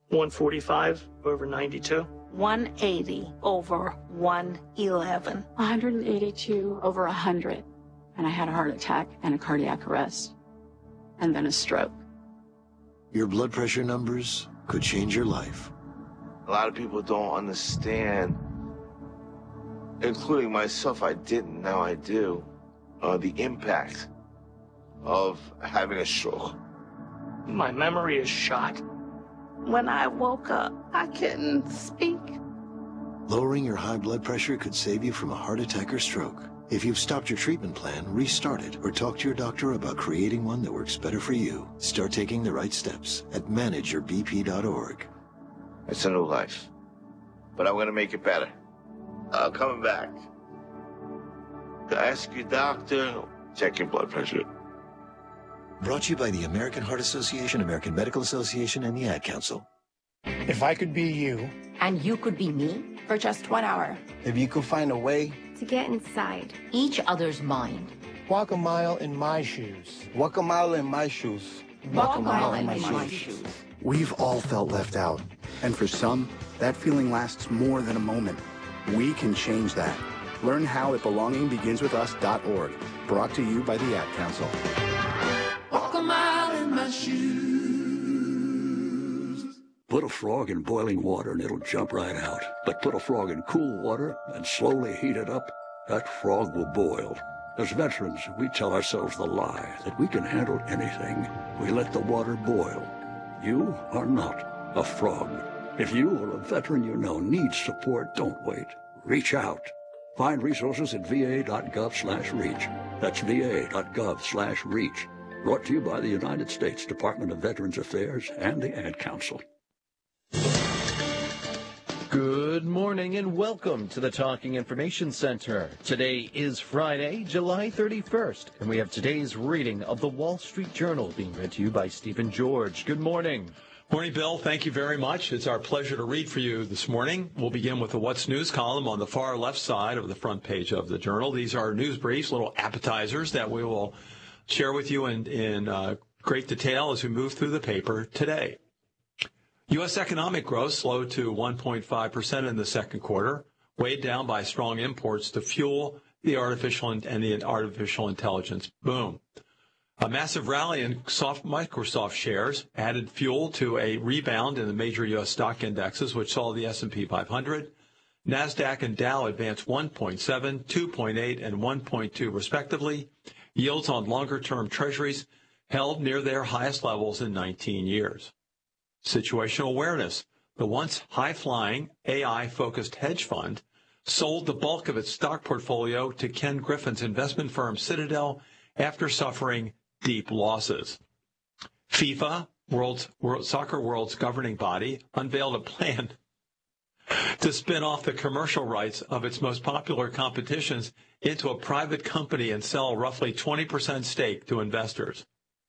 145 over 92. 180 over 111. 182 over 100. And I had a heart attack and a cardiac arrest. And then a stroke. Your blood pressure numbers could change your life. A lot of people don't understand, including myself, I didn't, now I do, the impact of having a stroke. My memory is shot. When I woke up, I couldn't speak. Lowering your high blood pressure could save you from a heart attack or stroke. If you've stopped your treatment plan, restart it or talk to your doctor about creating one that works better for you. Start taking the right steps at manageyourbp.org. It's a new life, but I'm going to make it better. I'm coming back. Ask your doctor, check your blood pressure. Brought to you by the American Heart Association, American Medical Association, and the Ad Council. If I could be you. And you could be me for just 1 hour. If you could find a way to get inside each other's mind. Walk a mile in my shoes. Walk a mile in my shoes. Walk a mile in my shoes. We've all felt left out. And for some, that feeling lasts more than a moment. We can change that. Learn how at belongingbeginswithus.org. Brought to you by the Ad Council. Walk a mile in my shoes. Put a frog in boiling water and it'll jump right out. But put a frog in cool water and slowly heat it up, that frog will boil. As veterans, we tell ourselves the lie that we can handle anything. We let the water boil. You are not a frog. If you or a veteran you know needs support, don't wait. Reach out. Find resources at va.gov/reach. That's va.gov/reach. Brought to you by the United States Department of Veterans Affairs and the Ad Council. Good morning and welcome to the Talking Information Center. Today is Friday, July 31st, and we have today's reading of the Wall Street Journal being read to you by Stephen George. Good morning. Morning, Bill. Thank you very much. It's our pleasure to read for you this morning. We'll begin with the What's News column on the far left side of the front page of the Journal. These are news briefs, little appetizers that we will share with you in great detail as we move through the paper today. U.S. economic growth slowed to 1.5% in the second quarter, weighed down by strong imports to fuel the artificial intelligence boom. A massive rally in Microsoft shares added fuel to a rebound in the major U.S. stock indexes, which saw the S&P 500, NASDAQ, and Dow advance 1.7, 2.8, and 1.2 respectively. Yields on longer-term treasuries held near their highest levels in 19 years. Situational awareness. The once high-flying, AI-focused hedge fund sold the bulk of its stock portfolio to Ken Griffin's investment firm Citadel after suffering deep losses. FIFA, soccer world's governing body, unveiled a plan to spin off the commercial rights of its most popular competitions into a private company and sell roughly 20% stake to investors.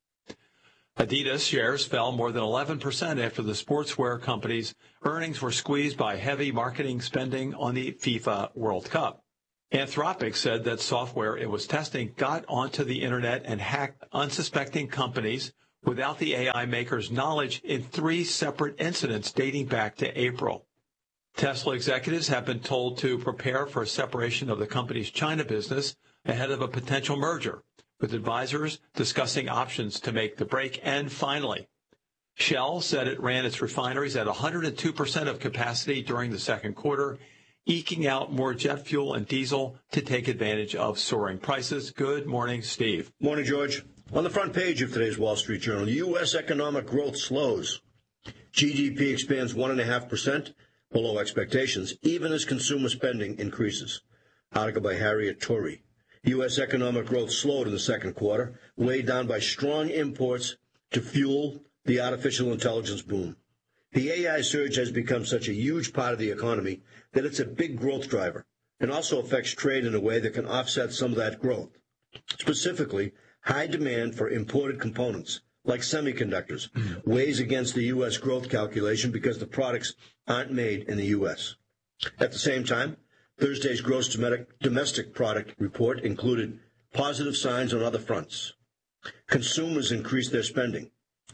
Adidas shares fell more than 11% after the sportswear company's earnings were squeezed by heavy marketing spending on the FIFA World Cup. Anthropic said that software it was testing got onto the internet and hacked unsuspecting companies without the AI maker's knowledge in 3 separate incidents dating back to April. Tesla executives have been told to prepare for a separation of the company's China business ahead of a potential merger, with advisors discussing options to make the break. And finally, Shell said it ran its refineries at 102% of capacity during the second quarter, eking out more jet fuel and diesel to take advantage of soaring prices. Good morning, Steve. Morning, George. On the front page of today's Wall Street Journal, U.S. economic growth slows. GDP expands 1.5%, below expectations, even as consumer spending increases. Article by Harriet Torrey. U.S. economic growth slowed in the second quarter, weighed down by strong imports to fuel the artificial intelligence boom. The AI surge has become such a huge part of the economy that it's a big growth driver and also affects trade in a way that can offset some of that growth. Specifically, high demand for imported components, like semiconductors, weighs against the U.S. growth calculation because the products aren't made in the U.S. At the same time, Thursday's gross domestic product report included positive signs on other fronts. Consumers increased their spending.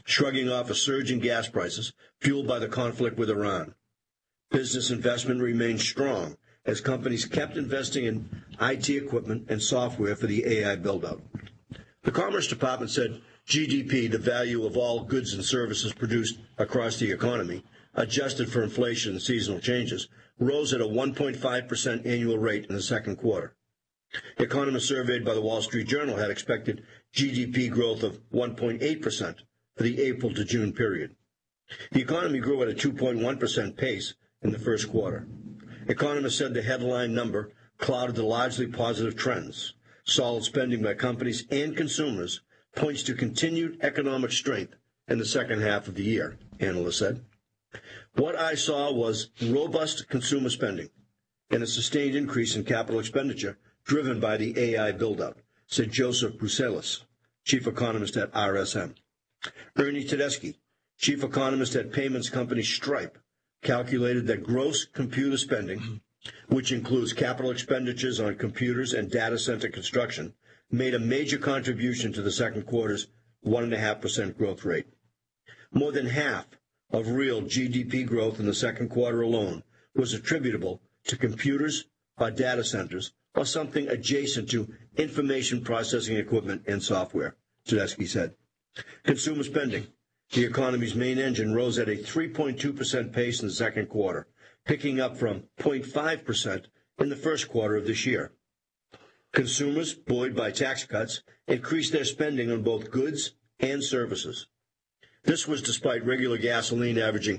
shrugging off a surge in gas prices fueled by the conflict with Iran. Business investment remained strong as companies kept investing in IT equipment and software for the AI build-out. The Commerce Department said GDP, the value of all goods and services produced across the economy, adjusted for inflation and seasonal changes, rose at a 1.5% annual rate in the second quarter. Economists surveyed by the Wall Street Journal had expected GDP growth of 1.8% for the April to June period. The economy grew at a 2.1% pace in the first quarter. Economists said the headline number clouded the largely positive trends. Solid spending by companies and consumers points to continued economic strength in the second half of the year, analysts said. What I saw was robust consumer spending and a sustained increase in capital expenditure driven by the AI build-out, said Joseph Bruselas, chief economist at RSM. Ernie Tedeschi, chief economist at payments company Stripe, calculated that gross computer spending, which includes capital expenditures on computers and data center construction, made a major contribution to the second quarter's 1.5% growth rate. More than half of real GDP growth in the second quarter alone was attributable to computers or data centers or something adjacent to information processing equipment and software, Tedeschi said. Consumer spending, the economy's main engine, rose at a 3.2% pace in the second quarter, picking up from 0.5% in the first quarter of this year. Consumers, buoyed by tax cuts, increased their spending on both goods and services. This was despite regular gasoline averaging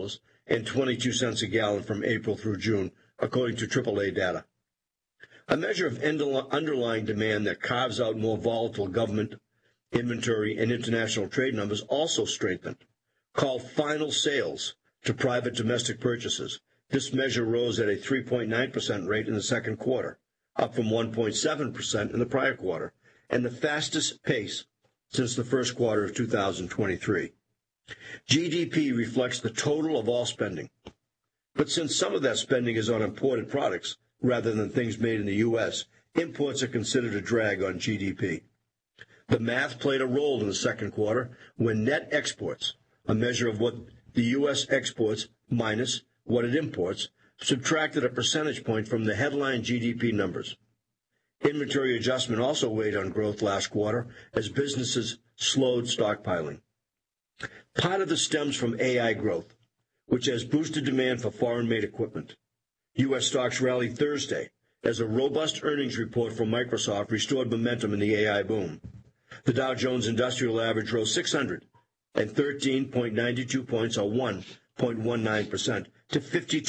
$4.22 a gallon from April through June, according to AAA data. A measure of underlying demand that carves out more volatile government inventory and international trade numbers also strengthened. Called final sales to private domestic purchases, this measure rose at a 3.9% rate in the second quarter, up from 1.7% in the prior quarter, and the fastest pace since the first quarter of 2023. GDP reflects the total of all spending. But since some of that spending is on imported products rather than things made in the U.S., imports are considered a drag on GDP. The math played a role in the second quarter when net exports, a measure of what the U.S. exports minus what it imports, subtracted a percentage point from the headline GDP numbers. Inventory adjustment also weighed on growth last quarter as businesses slowed stockpiling. Part of this stems from AI growth, which has boosted demand for foreign-made equipment. U.S. stocks rallied Thursday as a robust earnings report from Microsoft restored momentum in the AI boom. The Dow Jones Industrial Average rose 613.92 points, or 1.19%, to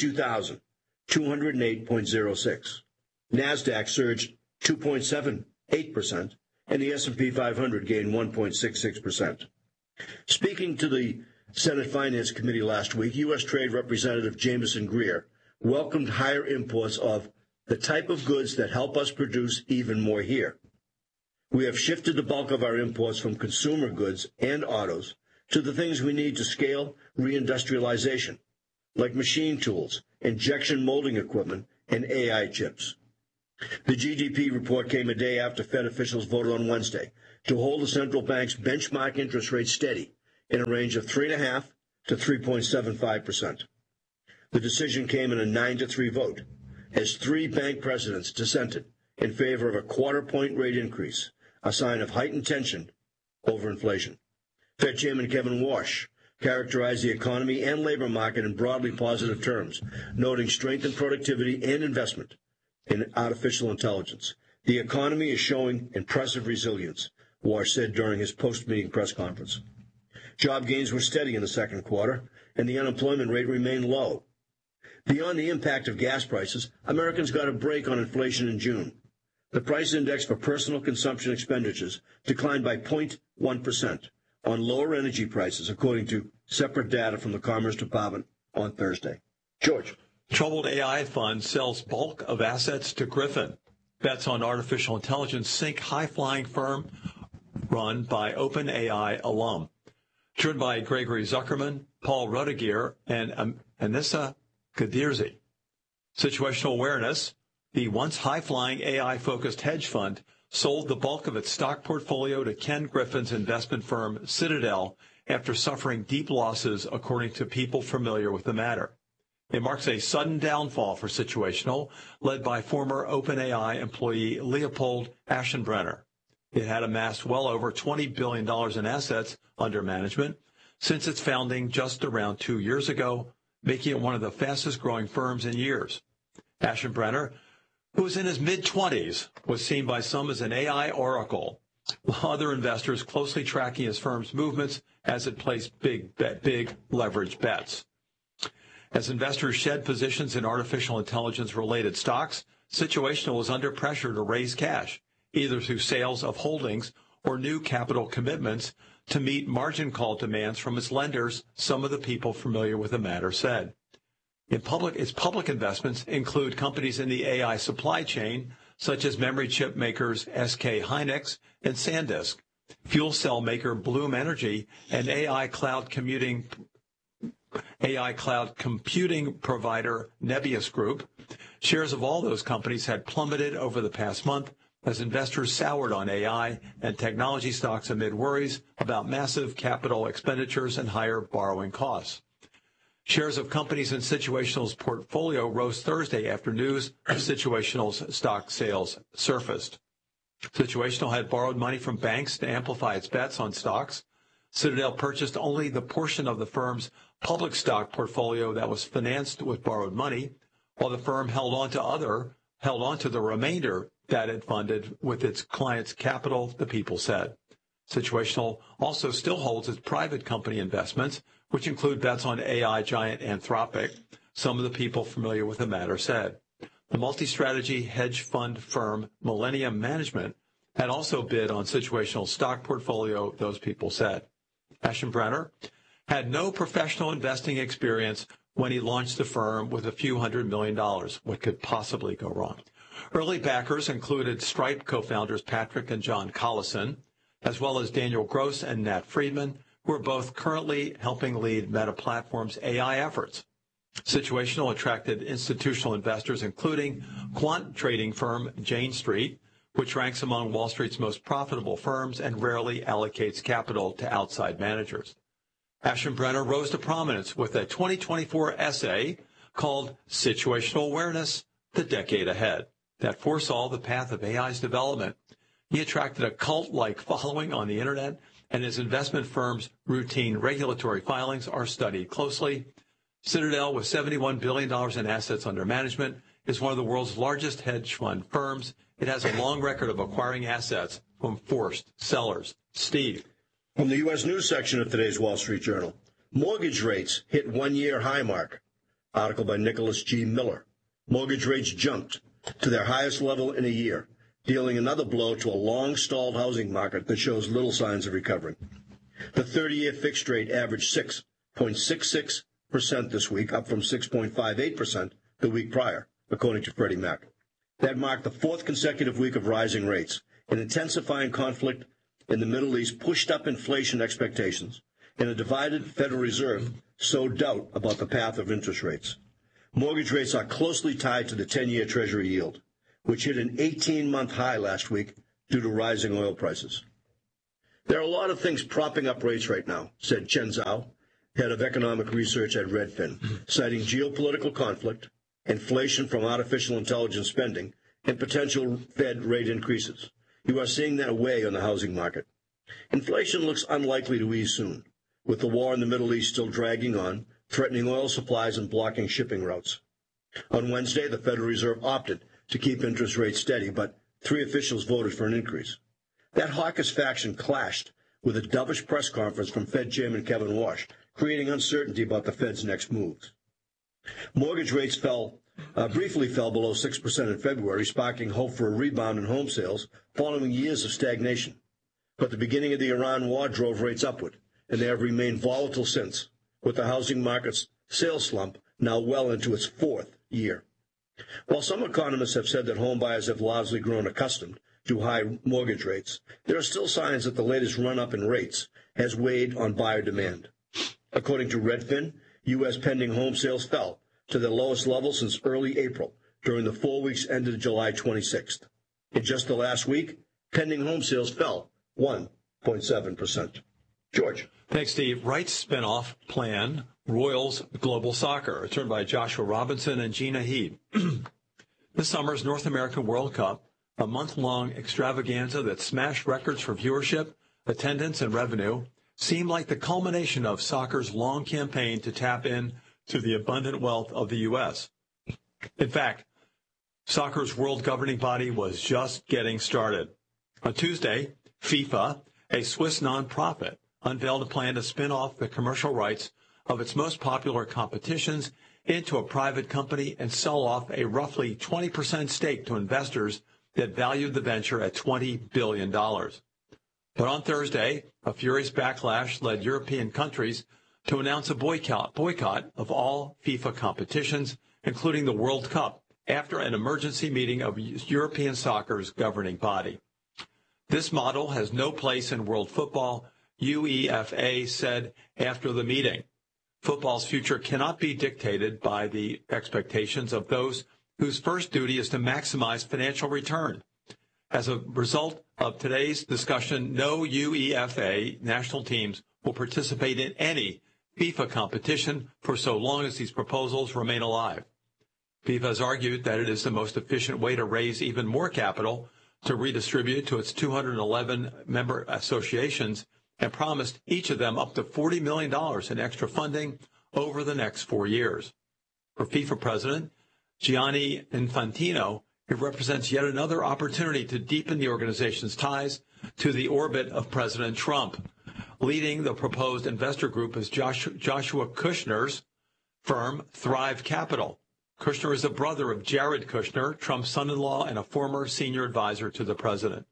52,208.06. NASDAQ surged 2.78%, and the S&P 500 gained 1.66%. Speaking to the Senate Finance Committee last week, U.S. Trade Representative Jamieson Greer welcomed higher imports of the type of goods that help us produce even more here. We have shifted the bulk of our imports from consumer goods and autos to the things we need to scale reindustrialization, like machine tools, injection molding equipment, and AI chips. The GDP report came a day after Fed officials voted on Wednesday to hold the central bank's benchmark interest rate steady in a range of 3.5% to 3.75%. The decision came in a 9-3 vote, as 3 bank presidents dissented in favor of a quarter-point rate increase, a sign of heightened tension over inflation. Fed Chairman Kevin Warsh characterized the economy and labor market in broadly positive terms, noting strength in productivity and investment in artificial intelligence. The economy is showing impressive resilience, Warsh said during his post-meeting press conference. Job gains were steady in the second quarter, and the unemployment rate remained low. Beyond the impact of gas prices, Americans got a break on inflation in June. The price index for personal consumption expenditures declined by 0.1% on lower energy prices, according to separate data from the Commerce Department on Thursday. George. Troubled AI fund sells bulk of assets to Griffin. Bets on artificial intelligence sink high-flying firm run by OpenAI alum. Driven by Gregory Zuckerman, Paul Rudiger, and Anissa Kadirzi. Situational awareness. The once high-flying AI-focused hedge fund sold the bulk of its stock portfolio to Ken Griffin's investment firm Citadel after suffering deep losses, according to people familiar with the matter. It marks a sudden downfall for Situational, led by former OpenAI employee Leopold Aschenbrenner. It had amassed well over $20 billion in assets under management since its founding just around 2 years ago, making it one of the fastest-growing firms in years. Aschenbrenner, who was in his mid-20s, was seen by some as an AI oracle, while other investors closely tracking his firm's movements as it placed big leverage bets. As investors shed positions in artificial intelligence-related stocks, Situational was under pressure to raise cash, either through sales of holdings or new capital commitments to meet margin call demands from its lenders, some of the people familiar with the matter said. Its public investments include companies in the AI supply chain, such as memory chip makers SK Hynix and SanDisk, fuel cell maker Bloom Energy, and AI cloud computing provider Nebius Group. Shares of all those companies had plummeted over the past month as investors soured on AI and technology stocks amid worries about massive capital expenditures and higher borrowing costs. Shares of companies in Situational's portfolio rose Thursday after news of Situational's stock sales surfaced. Situational had borrowed money from banks to amplify its bets on stocks. Citadel purchased only the portion of the firm's public stock portfolio that was financed with borrowed money, while the firm held on to the remainder that it funded with its clients' capital, the people said. Situational also still holds its private company investments, which include bets on AI giant Anthropic, some of the people familiar with the matter said. The multi-strategy hedge fund firm Millennium Management had also bid on Situational's stock portfolio, those people said. Aschenbrenner had no professional investing experience when he launched the firm with a few $100 million. What could possibly go wrong? Early backers included Stripe co-founders Patrick and John Collison, as well as Daniel Gross and Nat Friedman, who are both currently helping lead Meta Platforms' AI efforts. Situational attracted institutional investors, including quant trading firm Jane Street, which ranks among Wall Street's most profitable firms and rarely allocates capital to outside managers. Aschenbrenner rose to prominence with a 2024 essay called Situational Awareness, the Decade Ahead, that foresaw the path of AI's development. He attracted a cult-like following on the internet, and his investment firm's routine regulatory filings are studied closely. Citadel, with $71 billion in assets under management, is one of the world's largest hedge fund firms. It has a long record of acquiring assets from forced sellers. Steve. From the U.S. News section of today's Wall Street Journal, mortgage rates hit one-year high mark. Article by Nicholas G. Miller. Mortgage rates jumped to their highest level in a year, dealing another blow to a long-stalled housing market that shows little signs of recovering. The 30-year fixed rate averaged 6.66% this week, up from 6.58% the week prior, according to Freddie Mac. That marked the fourth consecutive week of rising rates. An intensifying conflict in the Middle East pushed up inflation expectations, and a divided Federal Reserve sowed doubt about the path of interest rates. Mortgage rates are closely tied to the 10-year Treasury yield, which hit an 18-month high last week due to rising oil prices. There are a lot of things propping up rates right now, said Chen Zhao, head of economic research at Redfin, citing geopolitical conflict, inflation from artificial intelligence spending, and potential Fed rate increases. You are seeing that weigh on the housing market. Inflation looks unlikely to ease soon, with the war in the Middle East still dragging on, threatening oil supplies and blocking shipping routes. On Wednesday, the Federal Reserve opted to keep interest rates steady, but 3 officials voted for an increase. That hawkish faction clashed with a dovish press conference from Fed Chairman Kevin Warsh, creating uncertainty about the Fed's next moves. Mortgage rates briefly fell below 6% in February, sparking hope for a rebound in home sales following years of stagnation. But the beginning of the Iran war drove rates upward, and they have remained volatile since, with the housing market's sales slump now well into its 4th year. While some economists have said that homebuyers have largely grown accustomed to high mortgage rates, there are still signs that the latest run-up in rates has weighed on buyer demand. According to Redfin, U.S. pending home sales fell to their lowest level since early April, during the 4 weeks ended July 26th. In just the last week, pending home sales fell 1.7%. George. Thanks, Steve. Wright's spinoff plan, Royals Global Soccer. It's written by Joshua Robinson and Gina Heed. This summer's North American World Cup, a month-long extravaganza that smashed records for viewership, attendance, and revenue, seemed like the culmination of soccer's long campaign to tap in to the abundant wealth of the U.S. In fact, soccer's world governing body was just getting started. On Tuesday, FIFA, a Swiss nonprofit, unveiled a plan to spin off the commercial rights of its most popular competitions into a private company and sell off a roughly 20% stake to investors that valued the venture at $20 billion. But on Thursday, a furious backlash led European countries to announce a boycott of all FIFA competitions, including the World Cup, after an emergency meeting of European soccer's governing body. This model has no place in world football, UEFA said after the meeting. Football's future cannot be dictated by the expectations of those whose first duty is to maximize financial return. As a result of today's discussion, no UEFA national teams will participate in any FIFA competition for so long as these proposals remain alive. FIFA has argued that it is the most efficient way to raise even more capital to redistribute to its 211 member associations and promised each of them up to $40 million in extra funding over the next 4 years. For FIFA president Gianni Infantino, it represents yet another opportunity to deepen the organization's ties to the orbit of President Trump. Leading the proposed investor group is Joshua Kushner's firm, Thrive Capital. Kushner is the brother of Jared Kushner, Trump's son-in-law and a former senior advisor to the president.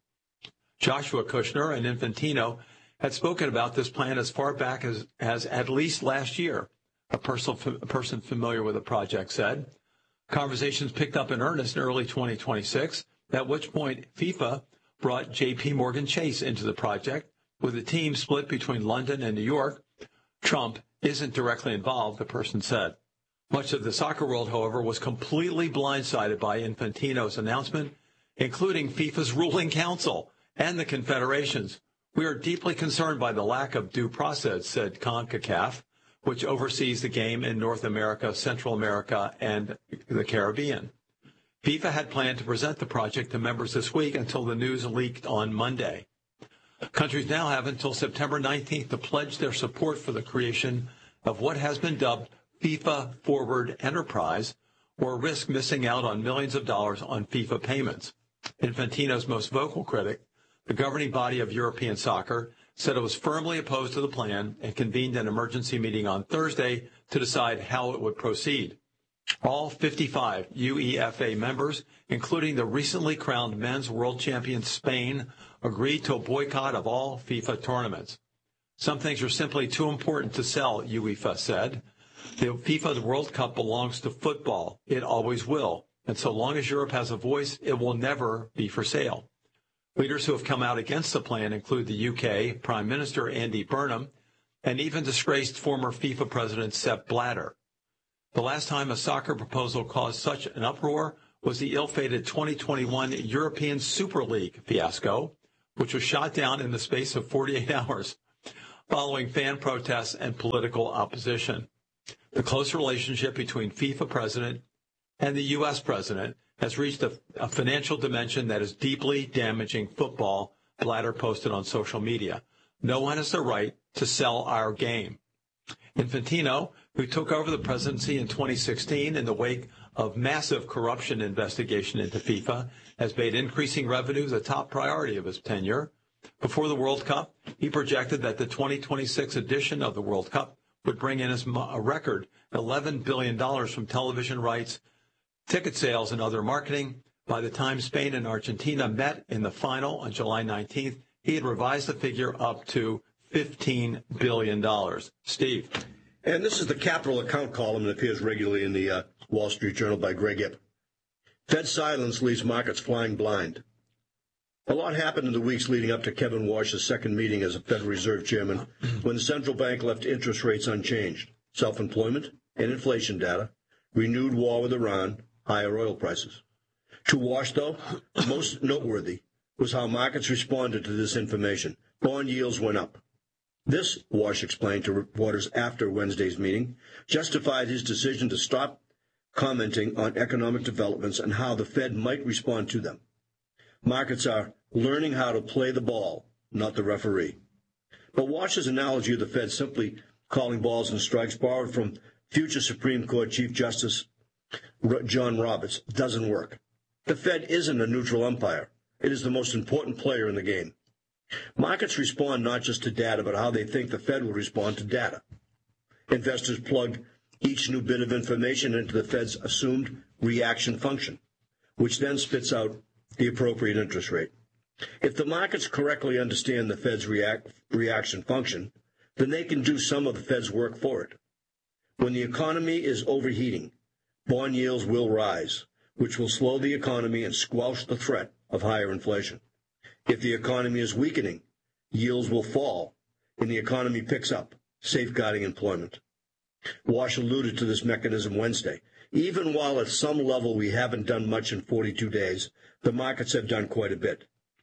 Joshua Kushner and Infantino had spoken about this plan as far back as at least last year, a person familiar with the project said. Conversations picked up in earnest in early 2026, at which point FIFA brought J.P. Morgan Chase into the project. With the team split between London and New York, Trump isn't directly involved, the person said. Much of the soccer world, however, was completely blindsided by Infantino's announcement, including FIFA's ruling council and the confederations. We are deeply concerned by the lack of due process, said CONCACAF, which oversees the game in North America, Central America, and the Caribbean. FIFA had planned to present the project to members this week until the news leaked on Monday. Countries now have until September 19th to pledge their support for the creation of what has been dubbed FIFA Forward Enterprise, or risk missing out on millions of dollars on FIFA payments. Infantino's most vocal critic, the governing body of European soccer, said it was firmly opposed to the plan and convened an emergency meeting on Thursday to decide how it would proceed. All 55 UEFA members, including the recently crowned men's world champion Spain, agreed to a boycott of all FIFA tournaments. Some things are simply too important to sell, UEFA said. The FIFA World Cup belongs to football. It always will. And so long as Europe has a voice, it will never be for sale. Leaders who have come out against the plan include the UK Prime Minister Andy Burnham and even disgraced former FIFA President Sepp Blatter. The last time a soccer proposal caused such an uproar was the ill-fated 2021 European Super League fiasco, which was shot down in the space of 48 hours following fan protests and political opposition. The close relationship between FIFA president and the U.S. president has reached a financial dimension that is deeply damaging football, Blatter posted on social media. No one has the right to sell our game. Infantino, who took over the presidency in 2016 in the wake of massive corruption investigation into FIFA, has made increasing revenue the top priority of his tenure. Before the World Cup, he projected that the 2026 edition of the World Cup would bring in a record $11 billion from television rights, ticket sales, and other marketing. By the time Spain and Argentina met in the final on July 19th, he had revised the figure up to $15 billion. Steve. And this is the capital account column that appears regularly in the Wall Street Journal by Greg Ip. Fed silence leaves markets flying blind. A lot happened in the weeks leading up to Kevin Warsh's second meeting as a Federal Reserve Chairman when the central bank left interest rates unchanged. Self-employment and inflation data, renewed war with Iran, higher oil prices. To Warsh, though, most noteworthy was how markets responded to this information. Bond yields went up. This, Walsh explained to reporters after Wednesday's meeting, justified his decision to stop commenting on economic developments and how the Fed might respond to them. Markets are learning how to play the ball, not the referee. But Walsh's analogy of the Fed simply calling balls and strikes, borrowed from future Supreme Court Chief Justice John Roberts, doesn't work. The Fed isn't a neutral umpire. It is the most important player in the game. Markets respond not just to data, but how they think the Fed will respond to data. Investors plug each new bit of information into the Fed's assumed reaction function, which then spits out the appropriate interest rate. If the markets correctly understand the Fed's reaction function, then they can do some of the Fed's work for it. When the economy is overheating, bond yields will rise, which will slow the economy and squelch the threat of higher inflation. If the economy is weakening, yields will fall, and the economy picks up, safeguarding employment. Walsh alluded to this mechanism Wednesday. Even while at some level we haven't done much in 42 days, the markets have done quite a bit.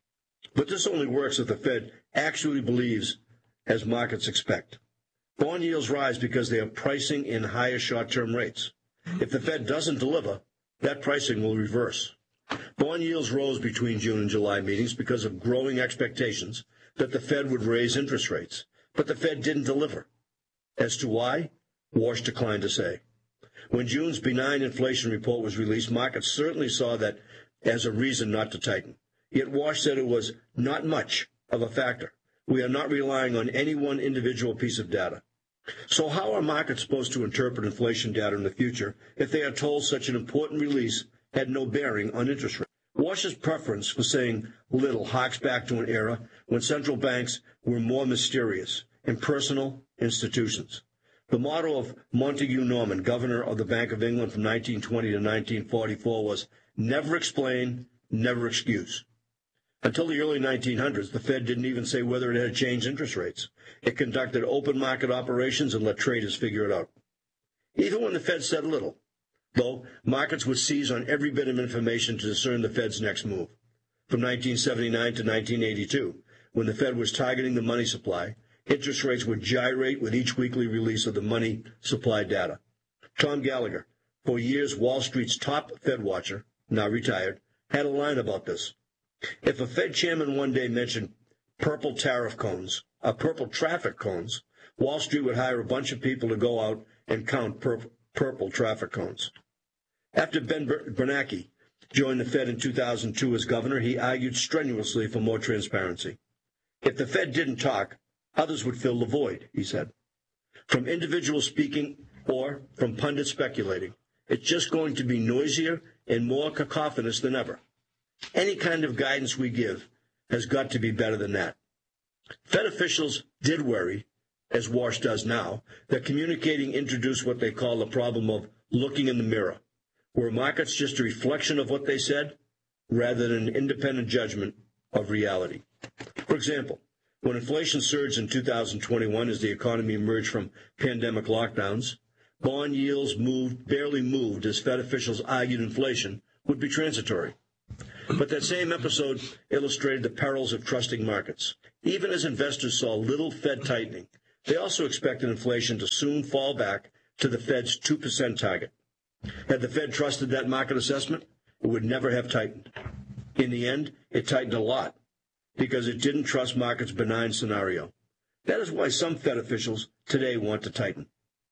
But this only works if the Fed actually believes as markets expect. Bond yields rise because they are pricing in higher short-term rates. If the Fed doesn't deliver, that pricing will reverse. Bond yields rose between June and July meetings because of growing expectations that the Fed would raise interest rates, but the Fed didn't deliver. As to why, Walsh declined to say. When June's benign inflation report was released, markets certainly saw that as a reason not to tighten. Yet Walsh said it was not much of a factor. We are not relying on any one individual piece of data. So how are markets supposed to interpret inflation data in the future if they are told such an important release had no bearing on interest rates? Walsh's preference for saying little harks back to an era when central banks were more mysterious, impersonal institutions. The motto of Montague Norman, governor of the Bank of England from 1920 to 1944, was never explain, never excuse. Until the early 1900s, the Fed didn't even say whether it had changed interest rates. It conducted open market operations and let traders figure it out. Even when the Fed said little, though, markets would seize on every bit of information to discern the Fed's next move. From 1979 to 1982, when the Fed was targeting the money supply, interest rates would gyrate with each weekly release of the money supply data. Tom Gallagher, for years Wall Street's top Fed watcher, now retired, had a line about this. If a Fed chairman one day mentioned purple traffic cones, Wall Street would hire a bunch of people to go out and count purple traffic cones. After Ben Bernanke joined the Fed in 2002 as governor, he argued strenuously for more transparency. If the Fed didn't talk, others would fill the void, he said. From individuals speaking or from pundits speculating, it's just going to be noisier and more cacophonous than ever. Any kind of guidance we give has got to be better than that. Fed officials did worry, as Walsh does now, that communicating introduced what they call the problem of looking in the mirror. Were markets just a reflection of what they said, rather than an independent judgment of reality? For example, when inflation surged in 2021 as the economy emerged from pandemic lockdowns, bond yields barely moved as Fed officials argued inflation would be transitory. But that same episode illustrated the perils of trusting markets. Even as investors saw little Fed tightening, they also expected inflation to soon fall back to the Fed's 2% target. Had the Fed trusted that market assessment, it would never have tightened. In the end, it tightened a lot because it didn't trust markets' benign scenario. That is why some Fed officials today want to tighten.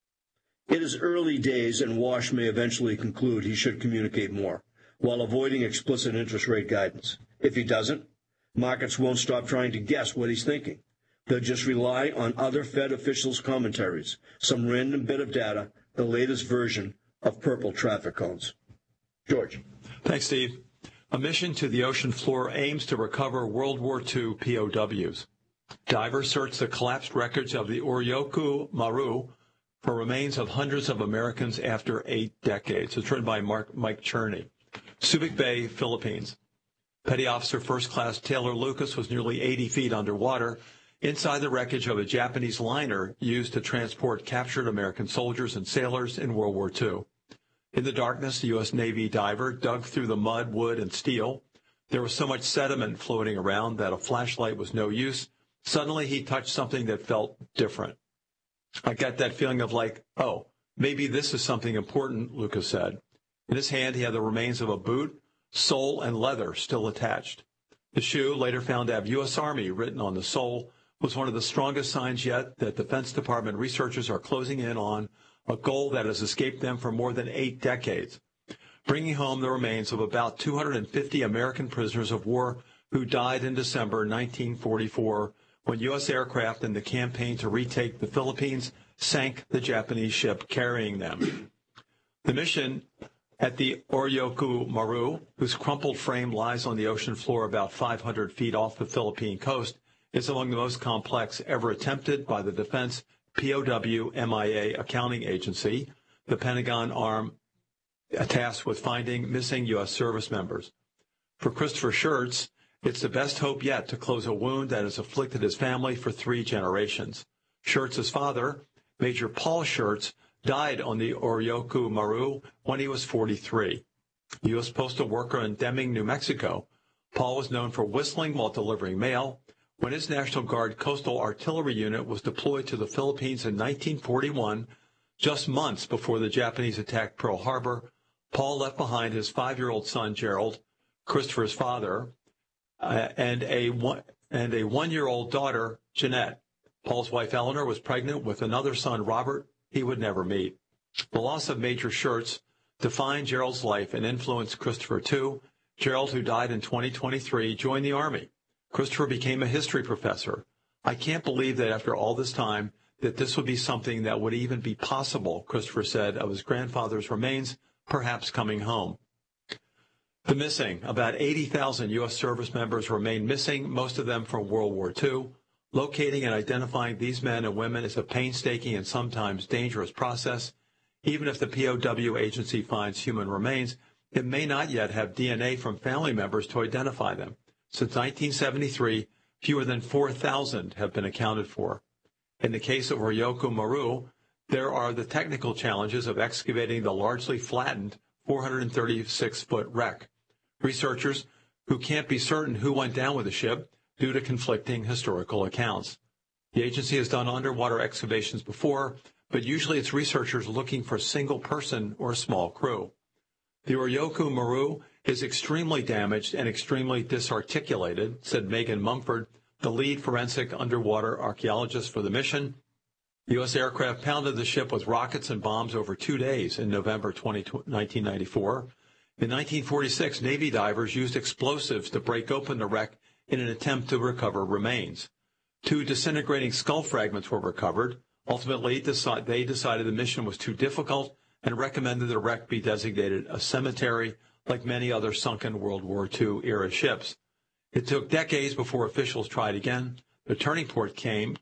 It is early days, and Walsh may eventually conclude he should communicate more, while avoiding explicit interest rate guidance. If he doesn't, markets won't stop trying to guess what he's thinking. They'll just rely on other Fed officials' commentaries, some random bit of data, the latest version of purple traffic cones. George. Thanks, Steve. A mission to the ocean floor aims to recover World War II POWs. Divers search the collapsed wreckage of the Oryoku Maru for remains of hundreds of Americans after 8 decades. It's written by Mike Cherney. Subic Bay, Philippines. Petty Officer First Class Taylor Lucas was nearly 80 feet underwater inside the wreckage of a Japanese liner used to transport captured American soldiers and sailors in World War II. In the darkness, the U.S. Navy diver dug through the mud, wood, and steel. There was so much sediment floating around that a flashlight was no use, Suddenly he touched something that felt different. I got that feeling of like, oh, maybe this is something important, Lucas said. In his hand, he had the remains of a boot, sole, and leather still attached. The shoe, later found to have U.S. Army written on the sole, was one of the strongest signs yet that Defense Department researchers are closing in on a goal that has escaped them for more than 8 decades, bringing home the remains of about 250 American prisoners of war who died in December 1944 when U.S. aircraft in the campaign to retake the Philippines sank the Japanese ship carrying them. The mission at the Oryoku Maru, whose crumpled frame lies on the ocean floor about 500 feet off the Philippine coast, is among the most complex ever attempted by the Defense POW MIA Accounting Agency, the Pentagon arm tasked with finding missing U.S. service members. For Christopher Schertz, it's the best hope yet to close a wound that has afflicted his family for 3 generations. Schertz's father, Major Paul Schertz, died on the Oryoku Maru when he was 43. A U.S. postal worker in Deming, New Mexico, Paul was known for whistling while delivering mail. When his National Guard Coastal Artillery Unit was deployed to the Philippines in 1941, just months before the Japanese attacked Pearl Harbor, Paul left behind his 5-year-old son, Gerald, Christopher's father, and a 1-year-old daughter, Jeanette. Paul's wife, Eleanor, was pregnant with another son, Robert, he would never meet. The loss of Major Schertz defined Gerald's life and influenced Christopher, too. Gerald, who died in 2023, joined the Army. Christopher became a history professor. I can't believe that after all this time that this would be something that would even be possible, Christopher said of his grandfather's remains, perhaps coming home. The missing, about 80,000 U.S. service members remain missing, most of them from World War II. Locating and identifying these men and women is a painstaking and sometimes dangerous process. Even if the POW agency finds human remains, it may not yet have DNA from family members to identify them. Since 1973, fewer than 4,000 have been accounted for. In the case of Oryoku Maru, there are the technical challenges of excavating the largely flattened 436-foot wreck. Researchers who can't be certain who went down with the ship due to conflicting historical accounts. The agency has done underwater excavations before, but usually it's researchers looking for a single person or a small crew. The Oryoku Maru is extremely damaged and extremely disarticulated, said Megan Mumford, the lead forensic underwater archaeologist for the mission. The U.S. aircraft pounded the ship with rockets and bombs over 2 days in November 1994. In 1946, Navy divers used explosives to break open the wreck in an attempt to recover remains. 2 disintegrating skull fragments were recovered. Ultimately, they decided the mission was too difficult and recommended the wreck be designated a cemetery like many other sunken World War II-era ships. It took decades before officials tried again. The turning point came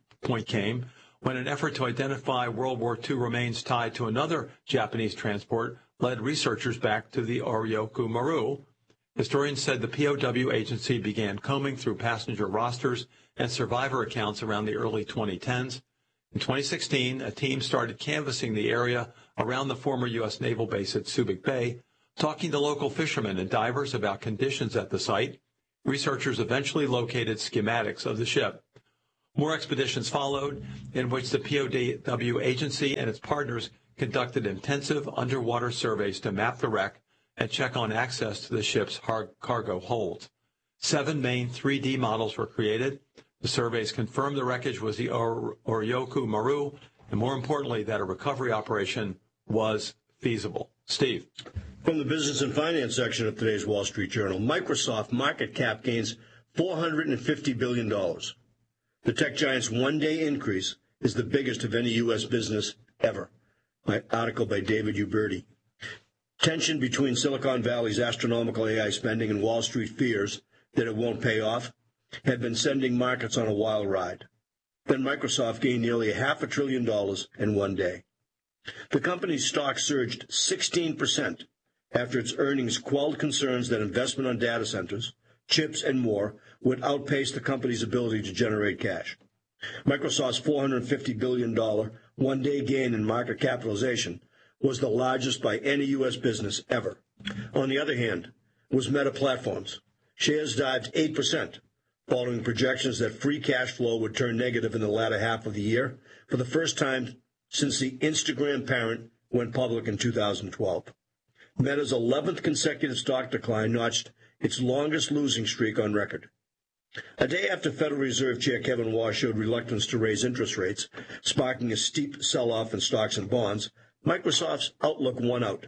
when an effort to identify World War II remains tied to another Japanese transport led researchers back to the Oryoku Maru. Historians said the POW agency began combing through passenger rosters and survivor accounts around the early 2010s. In 2016, a team started canvassing the area around the former U.S. naval base at Subic Bay, talking to local fishermen and divers about conditions at the site. Researchers eventually located schematics of the ship. More expeditions followed, in which the POW agency and its partners conducted intensive underwater surveys to map the wreck and check on access to the ship's cargo holds. 7 main 3D models were created. The surveys confirmed the wreckage was the Oryoku Maru, and more importantly, that a recovery operation was feasible. Steve. From the business and finance section of today's Wall Street Journal, Microsoft market cap gains $450 billion. The tech giant's one-day increase is the biggest of any U.S. business ever. An article by David Uberti. Tension between Silicon Valley's astronomical AI spending and Wall Street fears that it won't pay off had been sending markets on a wild ride. Then Microsoft gained nearly $500 billion in one day. The company's stock surged 16% after its earnings quelled concerns that investment on data centers, chips, and more would outpace the company's ability to generate cash. Microsoft's $450 billion one-day gain in market capitalization was the largest by any U.S. business ever. On the other hand, was Meta Platforms. Shares dived 8%, following projections that free cash flow would turn negative in the latter half of the year for the first time since the Instagram parent went public in 2012. Meta's 11th consecutive stock decline notched its longest losing streak on record. A day after Federal Reserve Chair Kevin Warsh showed reluctance to raise interest rates, sparking a steep sell-off in stocks and bonds, Microsoft's outlook won out.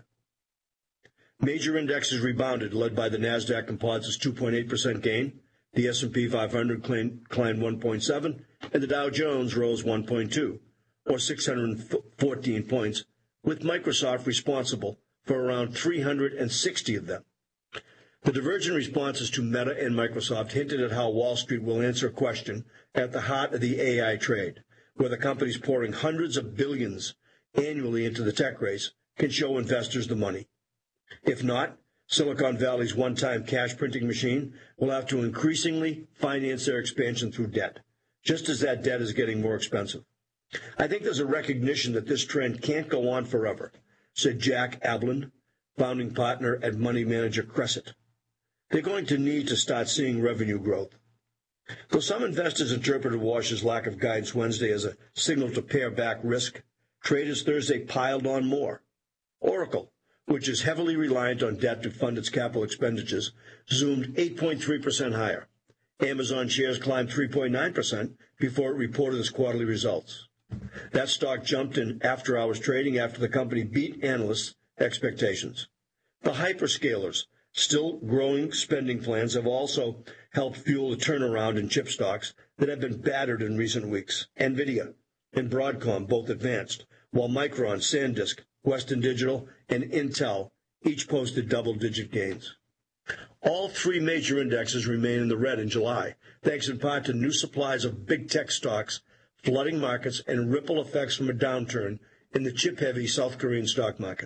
Major indexes rebounded, led by the NASDAQ Composite's 2.8% gain. The S&P 500 climbed 1.7%, and the Dow Jones rose 1.2%, or 614 points, with Microsoft responsible for around 360 of them. The divergent responses to Meta and Microsoft hinted at how Wall Street will answer a question at the heart of the AI trade, where the companies pouring hundreds of billions annually into the tech race can show investors the money. If not, Silicon Valley's one-time cash printing machine will have to increasingly finance their expansion through debt, just as that debt is getting more expensive. I think there's a recognition that this trend can't go on forever, said Jack Ablin, founding partner at money manager Crescent. They're going to need to start seeing revenue growth. Though some investors interpreted Warsh's lack of guidance Wednesday as a signal to pare back risk, traders Thursday piled on more. Oracle, which is heavily reliant on debt to fund its capital expenditures, zoomed 8.3% higher. Amazon shares climbed 3.9% before it reported its quarterly results. That stock jumped in after-hours trading after the company beat analysts' expectations. The hyperscalers' still growing spending plans have also helped fuel a turnaround in chip stocks that have been battered in recent weeks. NVIDIA and Broadcom both advanced, while Micron, SanDisk, Western Digital, and Intel each posted double-digit gains. All three major indexes remain in the red in July, thanks in part to new supplies of big tech stocks flooding markets and ripple effects from a downturn in the chip-heavy South Korean stock market.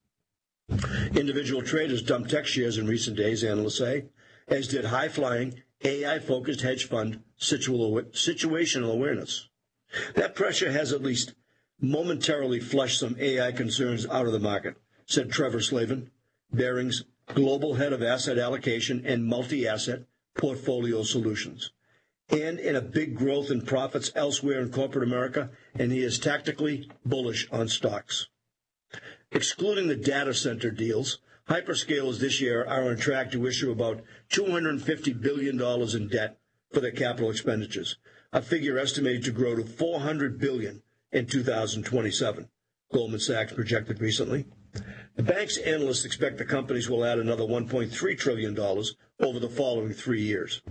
Individual traders dumped tech shares in recent days, analysts say, as did high-flying, AI-focused hedge fund situational awareness. That pressure has at least momentarily flushed some AI concerns out of the market, said Trevor Slavin, Barings' global head of asset allocation and multi-asset portfolio solutions, and in a big growth in profits elsewhere in corporate America, and he is tactically bullish on stocks. Excluding the data center deals, hyperscalers this year are on track to issue about $250 billion in debt for their capital expenditures, a figure estimated to grow to $400 billion in 2027, Goldman Sachs projected recently. The bank's analysts expect the companies will add another $1.3 trillion over the following 3 years.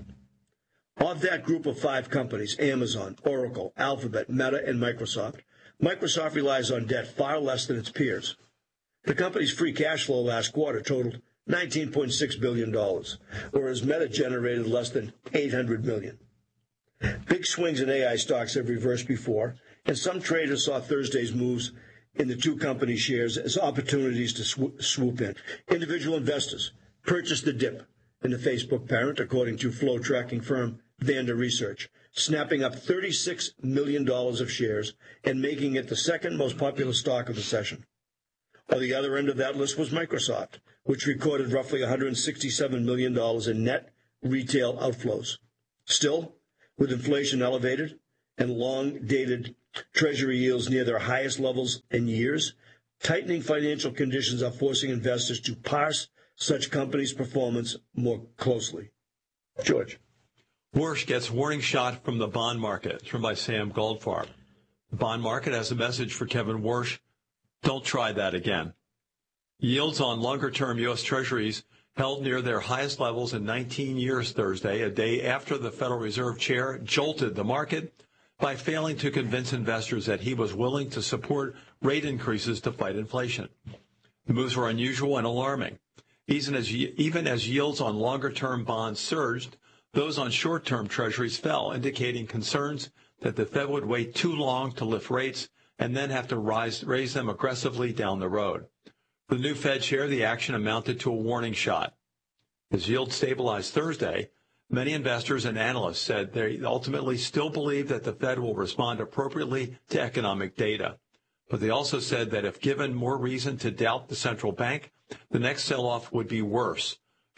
Of that group of 5 companies, Amazon, Oracle, Alphabet, Meta, and Microsoft relies on debt far less than its peers. The company's free cash flow last quarter totaled $19.6 billion, whereas Meta generated less than $800 million. Big swings in AI stocks have reversed before, and some traders saw Thursday's moves in the two company shares as opportunities to swoop in. Individual investors purchased the dip in the Facebook parent, according to flow tracking firm Vanda Research, snapping up $36 million of shares and making it the second most popular stock of the session. On the other end of that list was Microsoft, which recorded roughly $167 million in net retail outflows. Still, with inflation elevated and long-dated Treasury yields near their highest levels in years, tightening financial conditions are forcing investors to parse such companies' performance more closely. George. Warsh gets warning shot from the bond market. It's written by Sam Goldfarb. The bond market has a message for Kevin Warsh. Don't try that again. Yields on longer-term U.S. Treasuries held near their highest levels in 19 years Thursday, a day after the Federal Reserve Chair jolted the market by failing to convince investors that he was willing to support rate increases to fight inflation. The moves were unusual and alarming. Even as yields on longer-term bonds surged, those on short-term Treasuries fell, indicating concerns that the Fed would wait too long to lift rates and then have to raise them aggressively down the road. For the new Fed chair, the action amounted to a warning shot. As yields stabilized Thursday, many investors and analysts said they ultimately still believe that the Fed will respond appropriately to economic data. But they also said that if given more reason to doubt the central bank, the next sell-off would be worse.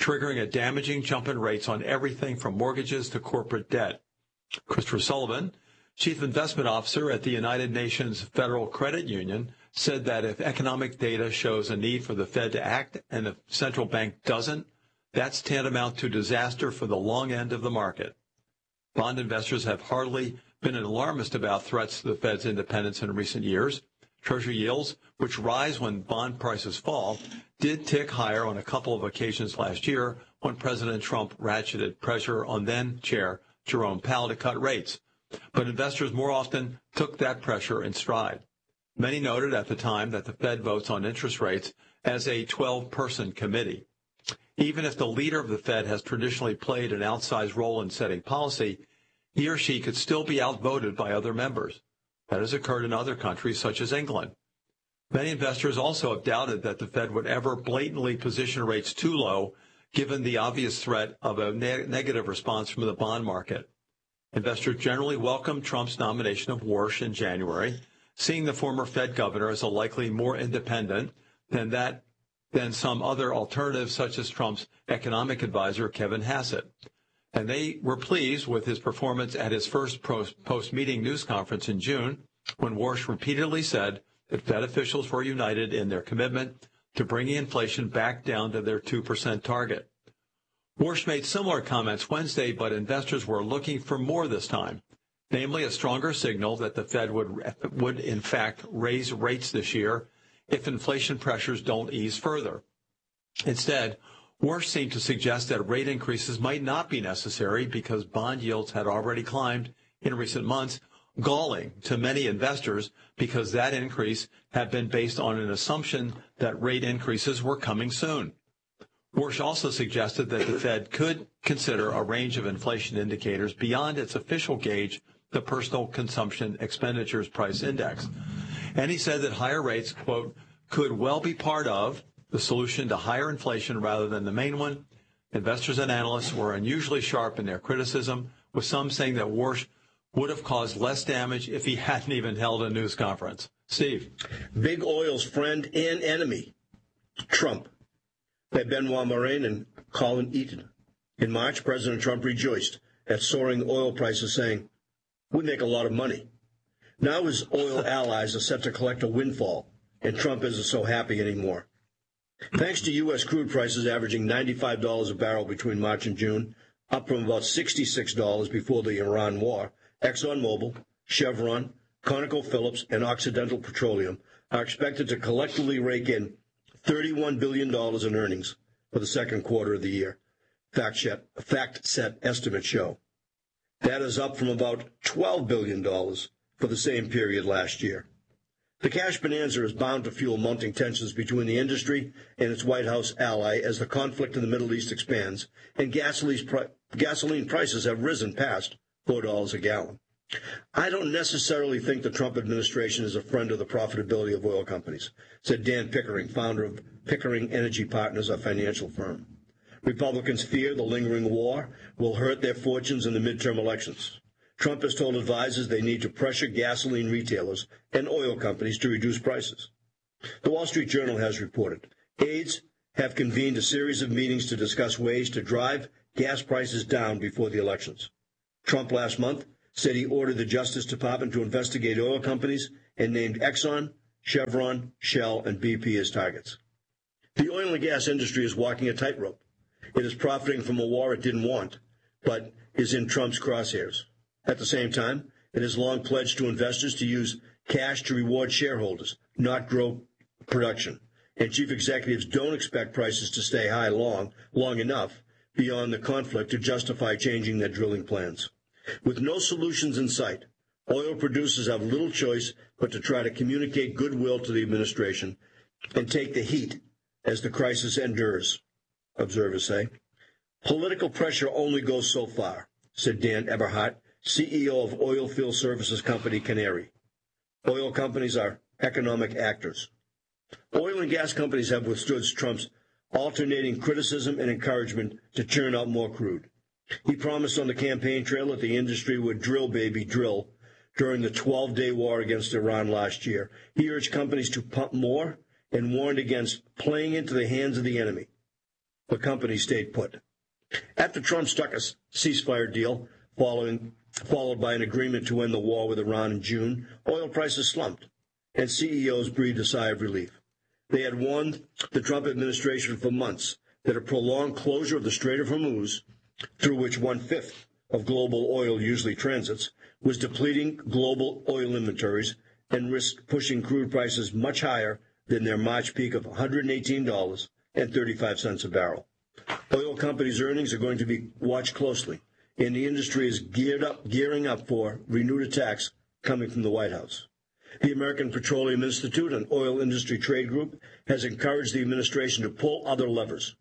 triggering a damaging jump in rates on everything from mortgages to corporate debt. Christopher Sullivan, Chief Investment Officer at the United Nations Federal Credit Union, said that if economic data shows a need for the Fed to act and the central bank doesn't, that's tantamount to disaster for the long end of the market. Bond investors have hardly been alarmist about threats to the Fed's independence in recent years. Treasury yields, which rise when bond prices fall, did tick higher on a couple of occasions last year when President Trump ratcheted pressure on then-Chair Jerome Powell to cut rates. But investors more often took that pressure in stride. Many noted at the time that the Fed votes on interest rates as a 12-person committee. Even if the leader of the Fed has traditionally played an outsized role in setting policy, he or she could still be outvoted by other members. That has occurred in other countries, such as England. Many investors also have doubted that the Fed would ever blatantly position rates too low, given the obvious threat of a negative response from the bond market. Investors generally welcomed Trump's nomination of Warsh in January, seeing the former Fed governor as a likely more independent than some other alternatives, such as Trump's economic advisor, Kevin Hassett. And they were pleased with his performance at his first post-meeting news conference in June, when Warsh repeatedly said that Fed officials were united in their commitment to bringing inflation back down to their 2% target. Warsh made similar comments Wednesday, but investors were looking for more this time, namely a stronger signal that the Fed would in fact raise rates this year if inflation pressures don't ease further. Instead, Warsh seemed to suggest that rate increases might not be necessary because bond yields had already climbed in recent months, galling to many investors because that increase had been based on an assumption that rate increases were coming soon. Warsh also suggested that the Fed could consider a range of inflation indicators beyond its official gauge, the Personal Consumption Expenditures Price Index. And he said that higher rates, quote, could well be part of the solution to higher inflation rather than the main one. Investors and analysts were unusually sharp in their criticism, with some saying that Warsh would have caused less damage if he hadn't even held a news conference. Steve. Big Oil's friend and enemy, Trump, by Benoit Morin and Colin Eaton. In March, President Trump rejoiced at soaring oil prices, saying, "We make a lot of money." Now his oil allies are set to collect a windfall, and Trump isn't so happy anymore. Thanks to U.S. crude prices averaging $95 a barrel between March and June, up from about $66 before the Iran war, ExxonMobil, Chevron, ConocoPhillips, and Occidental Petroleum are expected to collectively rake in $31 billion in earnings for the second quarter of the year, FactSet estimates show. That is up from about $12 billion for the same period last year. The cash bonanza is bound to fuel mounting tensions between the industry and its White House ally as the conflict in the Middle East expands and gasoline prices have risen past $4 a gallon. I don't necessarily think the Trump administration is a friend of the profitability of oil companies, said Dan Pickering, founder of Pickering Energy Partners, a financial firm. Republicans fear the lingering war will hurt their fortunes in the midterm elections. Trump has told advisors they need to pressure gasoline retailers and oil companies to reduce prices. The Wall Street Journal has reported aides have convened a series of meetings to discuss ways to drive gas prices down before the elections. Trump last month said he ordered the Justice Department to investigate oil companies and named Exxon, Chevron, Shell, and BP as targets. The oil and gas industry is walking a tightrope. It is profiting from a war it didn't want, but is in Trump's crosshairs. At the same time, it has long pledged to investors to use cash to reward shareholders, not grow production. And chief executives don't expect prices to stay high long enough beyond the conflict to justify changing their drilling plans. With no solutions in sight, oil producers have little choice but to try to communicate goodwill to the administration and take the heat as the crisis endures, observers say. Political pressure only goes so far, said Dan Eberhardt, CEO of oilfield services company Canary. Oil companies are economic actors. Oil and gas companies have withstood Trump's alternating criticism and encouragement to churn out more crude. He promised on the campaign trail that the industry would drill, baby, drill during the 12-day war against Iran last year. He urged companies to pump more and warned against playing into the hands of the enemy. The company stayed put. After Trump struck a ceasefire deal, followed by an agreement to end the war with Iran in June, oil prices slumped, and CEOs breathed a sigh of relief. They had warned the Trump administration for months that a prolonged closure of the Strait of Hormuz, through which 1/5 of global oil usually transits, was depleting global oil inventories and risked pushing crude prices much higher than their March peak of $118.35 a barrel. Oil companies' earnings are going to be watched closely, and the industry is gearing up for renewed attacks coming from the White House. The American Petroleum Institute, an oil industry trade group, has encouraged the administration to pull other levers.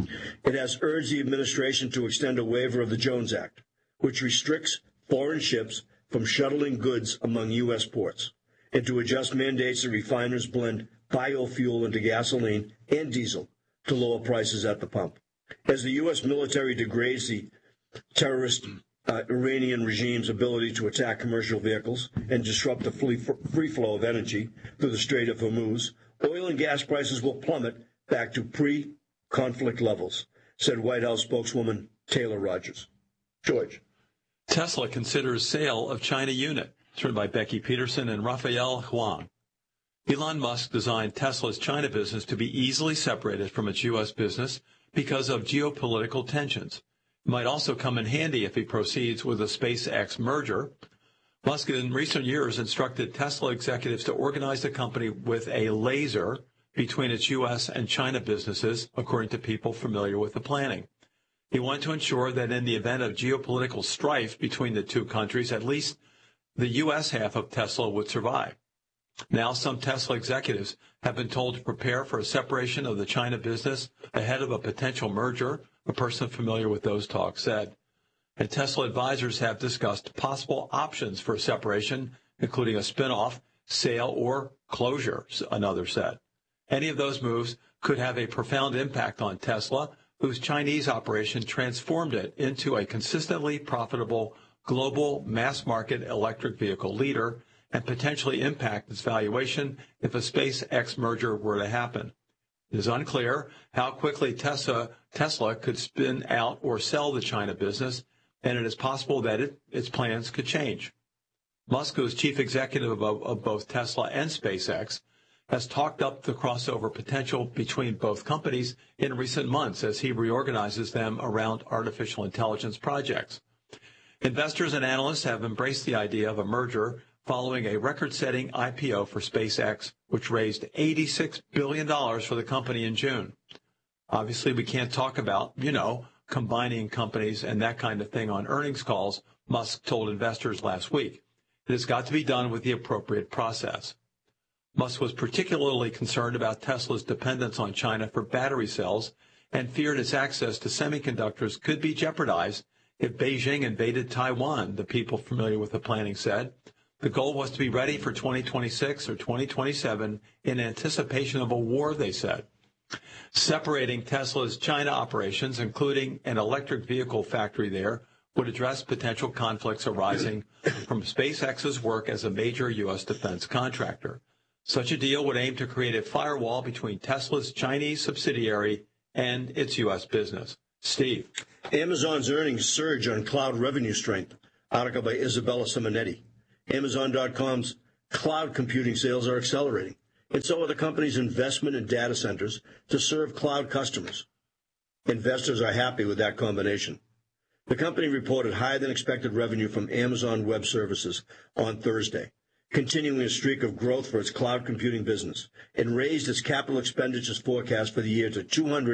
It has urged the administration to extend a waiver of the Jones Act, which restricts foreign ships from shuttling goods among U.S. ports, and to adjust mandates that refiners blend biofuel into gasoline and diesel to lower prices at the pump. As the U.S. military degrades the terrorist Iranian regime's ability to attack commercial vehicles and disrupt the free flow of energy through the Strait of Hormuz, oil and gas prices will plummet back to pre-conflict levels, said White House spokeswoman Taylor Rogers. George. Tesla considers sale of China unit. It's written by Becky Peterson and Raphael Huang. Elon Musk designed Tesla's China business to be easily separated from its U.S. business because of geopolitical tensions. It might also come in handy if he proceeds with a SpaceX merger. Musk in recent years instructed Tesla executives to organize the company with a laser between its U.S. and China businesses, according to people familiar with the planning. He wanted to ensure that in the event of geopolitical strife between the two countries, at least the U.S. half of Tesla would survive. Now, some Tesla executives have been told to prepare for a separation of the China business ahead of a potential merger, a person familiar with those talks said. And Tesla advisors have discussed possible options for separation, including a spinoff, sale, or closure, another said. Any of those moves could have a profound impact on Tesla, whose Chinese operation transformed it into a consistently profitable global mass-market electric vehicle leader, and potentially impact its valuation if a SpaceX merger were to happen. It is unclear how quickly Tesla could spin out or sell the China business, and it is possible that its plans could change. Musk, who is chief executive of both Tesla and SpaceX, has talked up the crossover potential between both companies in recent months as he reorganizes them around artificial intelligence projects. Investors and analysts have embraced the idea of a merger following a record-setting IPO for SpaceX, which raised $86 billion for the company in June. Obviously, we can't talk about, combining companies and that kind of thing on earnings calls, Musk told investors last week. It has got to be done with the appropriate process. Musk was particularly concerned about Tesla's dependence on China for battery cells and feared its access to semiconductors could be jeopardized if Beijing invaded Taiwan, the people familiar with the planning said. The goal was to be ready for 2026 or 2027 in anticipation of a war, they said. Separating Tesla's China operations, including an electric vehicle factory there, would address potential conflicts arising from SpaceX's work as a major U.S. defense contractor. Such a deal would aim to create a firewall between Tesla's Chinese subsidiary and its U.S. business. Steve. Amazon's earnings surge on cloud revenue strength. Article by Isabella Simonetti. Amazon.com's cloud computing sales are accelerating, and so are the company's investment in data centers to serve cloud customers. Investors are happy with that combination. The company reported higher than expected revenue from Amazon Web Services on Thursday, continuing a streak of growth for its cloud computing business, and raised its capital expenditures forecast for the year to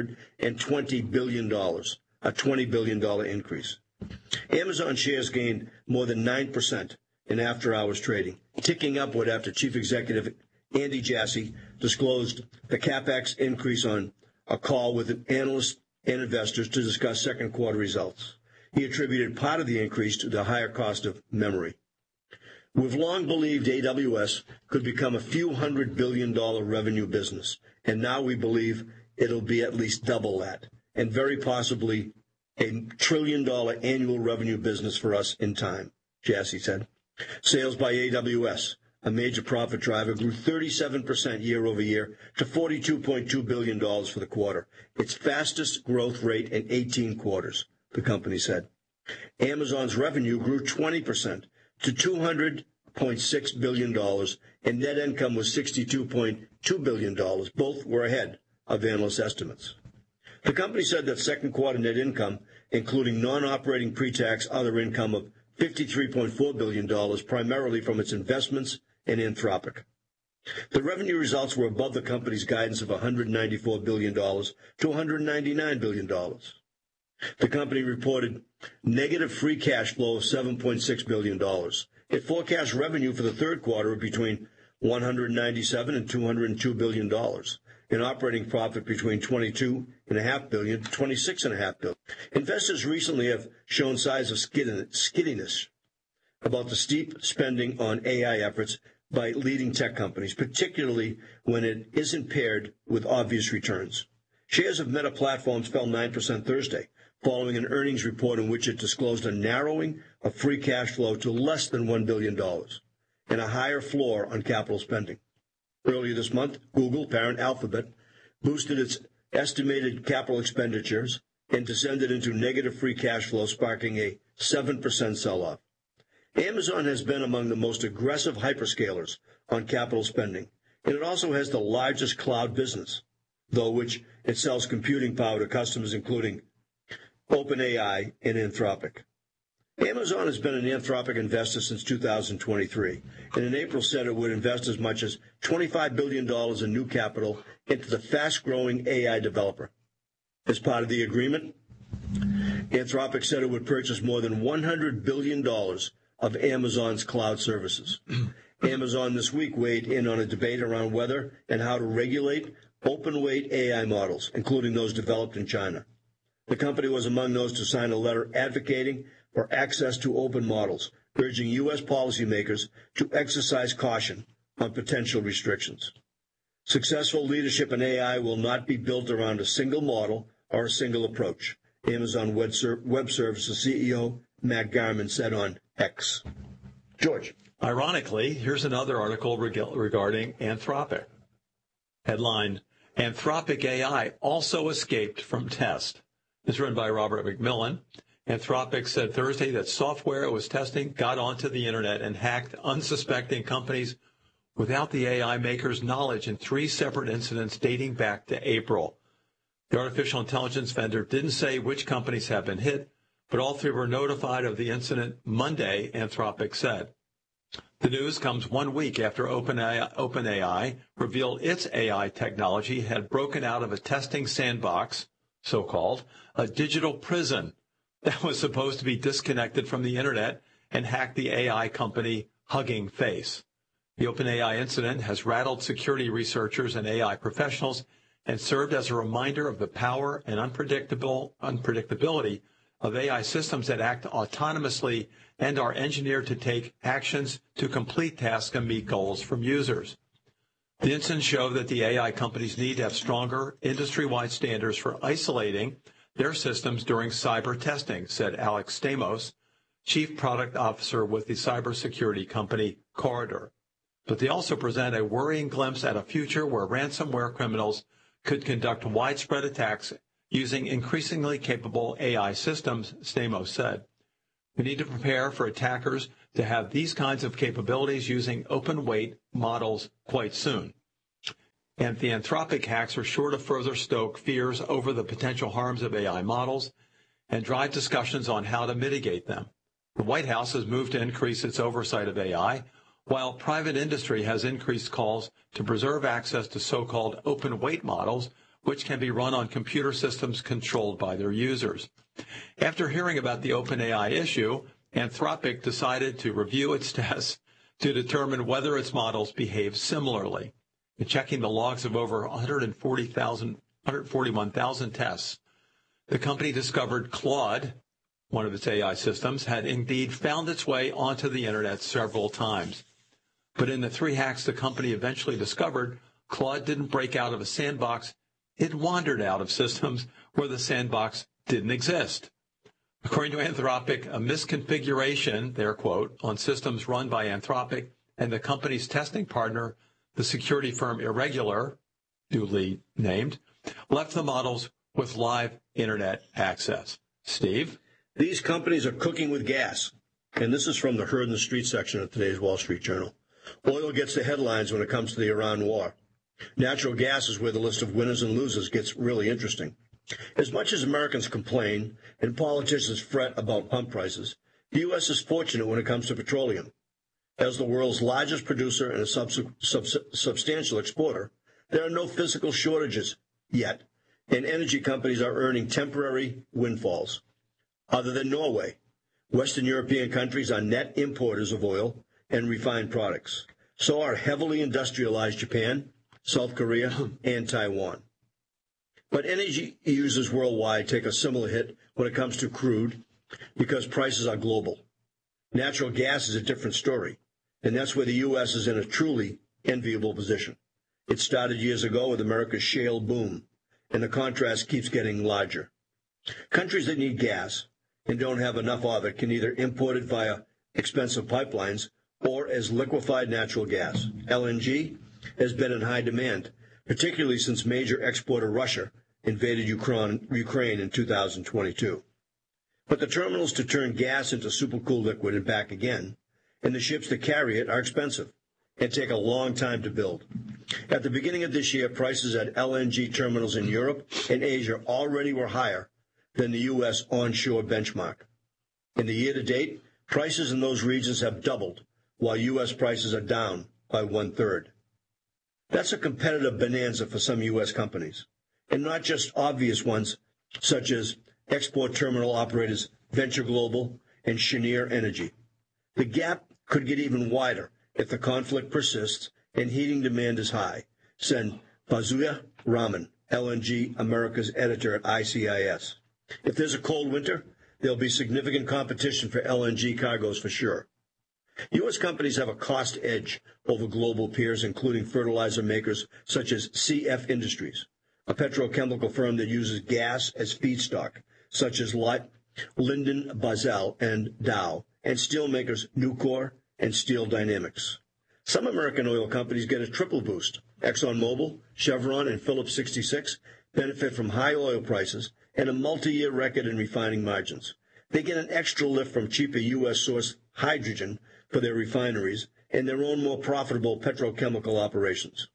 $220 billion, a $20 billion increase. Amazon shares gained more than 9% in after-hours trading, ticking upward after Chief Executive Andy Jassy disclosed the CapEx increase on a call with analysts and investors to discuss second quarter results. He attributed part of the increase to the higher cost of memory. We've long believed AWS could become a few $100 billion revenue business, and now we believe it'll be at least double that, and very possibly a $1 trillion annual revenue business for us in time, Jassy said. Sales by AWS a major profit driver, grew 37% year over year to $42.2 billion for the quarter, its fastest growth rate in 18 quarters, the company said. Amazon's revenue grew 20% to $200.6 billion, and net income was $62.2 billion. Both were ahead of analyst estimates. The company said that second quarter net income, including non-operating pre-tax other income of $53.4 billion, primarily from its investments in Anthropic. The revenue results were above the company's guidance of $194 billion to $199 billion. The company reported negative free cash flow of $7.6 billion. It forecasts revenue for the third quarter of between $197 and $202 billion, an operating profit between $22.5 billion to $26.5 billion. Investors recently have shown signs of skiddiness about the steep spending on AI efforts by leading tech companies, particularly when it isn't paired with obvious returns. Shares of Meta Platforms fell 9% Thursday, following an earnings report in which it disclosed a narrowing of free cash flow to less than $1 billion and a higher floor on capital spending. Earlier this month, Google, parent Alphabet, boosted its estimated capital expenditures and descended into negative free cash flow, sparking a 7% sell-off. Amazon has been among the most aggressive hyperscalers on capital spending, and it also has the largest cloud business, though which it sells computing power to customers including OpenAI and Anthropic. Amazon has been an Anthropic investor since 2023, and in April said it would invest as much as $25 billion in new capital into the fast-growing AI developer. As part of the agreement, Anthropic said it would purchase more than $100 billion of Amazon's cloud services. Amazon this week weighed in on a debate around whether and how to regulate open-weight AI models, including those developed in China. The company was among those to sign a letter advocating for access to open models, urging U.S. policymakers to exercise caution on potential restrictions. Successful leadership in AI will not be built around a single model or a single approach, Amazon Web Services CEO Matt Garman said on X. George. Ironically, here's another article regarding Anthropic. Headline, Anthropic AI also escaped from test. It's written by Robert McMillan. Anthropic said Thursday that software it was testing got onto the internet and hacked unsuspecting companies without the AI maker's knowledge in 3 separate incidents dating back to April. The artificial intelligence vendor didn't say which companies have been hit, but all 3 were notified of the incident Monday, Anthropic said. The news comes 1 week after OpenAI revealed its AI technology had broken out of a testing sandbox, so-called, a digital prison that was supposed to be disconnected from the internet and hacked the AI company Hugging Face. The OpenAI incident has rattled security researchers and AI professionals and served as a reminder of the power and unpredictability of AI systems that act autonomously and are engineered to take actions to complete tasks and meet goals from users. The incidents show that the AI companies need to have stronger industry-wide standards for isolating their systems during cyber testing, said Alex Stamos, Chief Product Officer with the cybersecurity company Corridor. But they also present a worrying glimpse at a future where ransomware criminals could conduct widespread attacks using increasingly capable AI systems, Stamos said. We need to prepare for attackers to have these kinds of capabilities using open-weight models quite soon. And the Anthropic hacks are sure to further stoke fears over the potential harms of AI models and drive discussions on how to mitigate them. The White House has moved to increase its oversight of AI, while private industry has increased calls to preserve access to so-called open-weight models, which can be run on computer systems controlled by their users. After hearing about the OpenAI issue, Anthropic decided to review its tests to determine whether its models behave similarly. In checking the logs of over 141,000 tests, the company discovered Claude, one of its AI systems, had indeed found its way onto the internet several times. But in the 3 hacks the company eventually discovered, Claude didn't break out of a sandbox. It wandered out of systems where the sandbox didn't exist. According to Anthropic, a misconfiguration, their quote, on systems run by Anthropic and the company's testing partner, the security firm Irregular, duly named, left the models with live internet access. Steve? These companies are cooking with gas. And this is from the Herd in the Street section of today's Wall Street Journal. Oil gets the headlines when it comes to the Iran war. Natural gas is where the list of winners and losers gets really interesting. As much as Americans complain and politicians fret about pump prices, the U.S. is fortunate when it comes to petroleum. As the world's largest producer and a substantial exporter, there are no physical shortages yet, and energy companies are earning temporary windfalls. Other than Norway, Western European countries are net importers of oil and refined products. So are heavily industrialized Japan, South Korea, and Taiwan. But energy users worldwide take a similar hit when it comes to crude because prices are global. Natural gas is a different story, and that's where the U.S. is in a truly enviable position. It started years ago with America's shale boom, and the contrast keeps getting larger. Countries that need gas and don't have enough of it can either import it via expensive pipelines or as liquefied natural gas. LNG has been in high demand, particularly since major exporter Russia invaded Ukraine in 2022. But the terminals to turn gas into supercooled liquid and back again, and the ships that carry it are expensive and take a long time to build. At the beginning of this year, prices at LNG terminals in Europe and Asia already were higher than the U.S. onshore benchmark. In the year to date, prices in those regions have doubled, while U.S. prices are down by 1/3. That's a competitive bonanza for some U.S. companies, and not just obvious ones such as export terminal operators Venture Global and Cheniere Energy. The gap could get even wider if the conflict persists and heating demand is high, said Fauziya Rahman, LNG America's editor at ICIS. If there's a cold winter, there'll be significant competition for LNG cargoes for sure. U.S. companies have a cost edge over global peers, including fertilizer makers such as CF Industries, a petrochemical firm that uses gas as feedstock, such as Lyndon Basel and Dow, and steel makers Nucor and Steel Dynamics. Some American oil companies get a triple boost. ExxonMobil, Chevron, and Phillips 66 benefit from high oil prices and a multi-year record in refining margins. They get an extra lift from cheaper U.S.-sourced hydrogen for their refineries and their own more profitable petrochemical operations.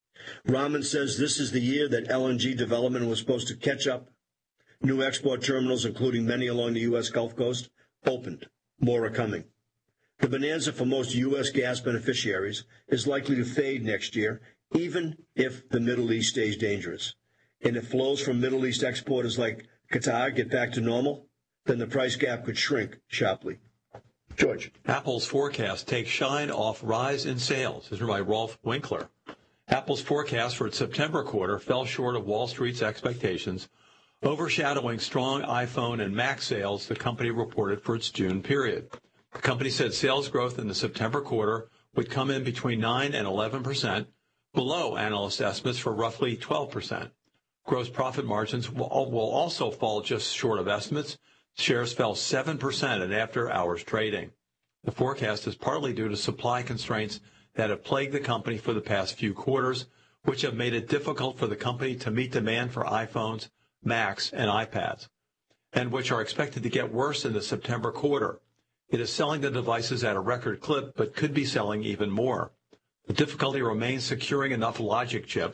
Rahman says this is the year that LNG development was supposed to catch up. New export terminals, including many along the U.S. Gulf Coast, opened. More are coming. The bonanza for most U.S. gas beneficiaries is likely to fade next year, even if the Middle East stays dangerous. And if flows from Middle East exporters like Qatar get back to normal, then the price gap could shrink sharply. George. Apple's forecast takes shine off rise in sales. This is by Rolf Winkler. Apple's forecast for its September quarter fell short of Wall Street's expectations, overshadowing strong iPhone and Mac sales the company reported for its June period. The company said sales growth in the September quarter would come in between 9 and 11%, below analyst estimates for roughly 12%. Gross profit margins will also fall just short of estimates. Shares fell 7% in after-hours trading. The forecast is partly due to supply constraints that have plagued the company for the past few quarters, which have made it difficult for the company to meet demand for iPhones, Macs, and iPads, and which are expected to get worse in the September quarter. It is selling the devices at a record clip, but could be selling even more. The difficulty remains securing enough logic chips